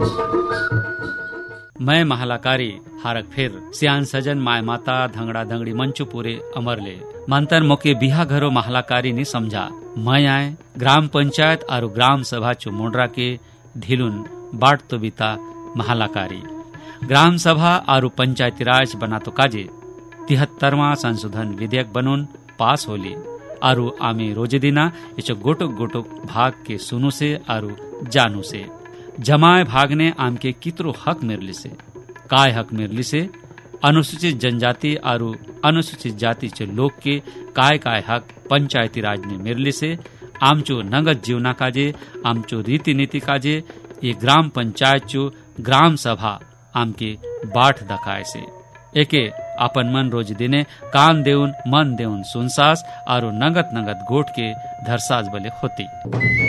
मैं महलाकारी हारक फिर सियान सजन माय माता धंगड़ा धंगड़ी मंचू पूरे अमरले मंतर मोके बिहा घरो महलाकारी ने समझा। मैं आए ग्राम पंचायत और ग्राम सभा चो मुंडरा के ढिलुन बाट तो बीता महलाकारी ग्राम सभा और पंचायती राज बना तो काजे 73वां संशोधन विधेयक बनून पास होली और आमे रोजे दिना इचो गोटुक गोटुक भाग के सुनु से और जानू से जमाए भागने आम के कितरो हक मिरली से काय हक मिरली से अनुसूचित जनजाति और अनुसूचित जाति चे लोग के काय हक पंचायती राज ने मिरली से आमचो नगद जीवना काजे आमचो रीति नीति काजे ये ग्राम पंचायत चो ग्राम सभा आम के बाट दखाए से एके अपन मन रोज दिने कान देउन मन देउन सुनसास और नगद नगद गोट के धरसास बले होती।